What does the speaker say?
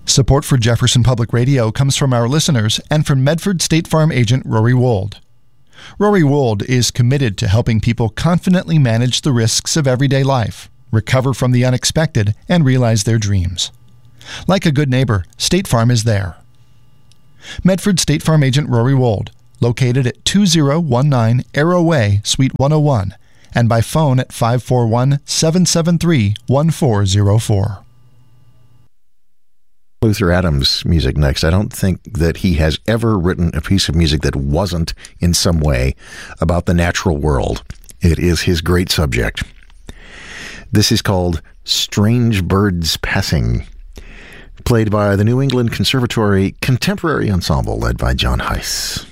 Support for Jefferson Public Radio comes from our listeners and from Medford State Farm agent Rory Wold. Rory Wold is committed to helping people confidently manage the risks of everyday life, recover from the unexpected, and realize their dreams. Like a good neighbor, State Farm is there. Medford State Farm agent Rory Wold, located at 2019 Arrow Way, Suite 101, and by phone at 541-773-1404. Luther Adams music next. I don't think that he has ever written a piece of music that wasn't in some way about the natural world. It is his great subject. This is called Strange Birds Passing, played by the New England Conservatory Contemporary Ensemble led by John Heiss.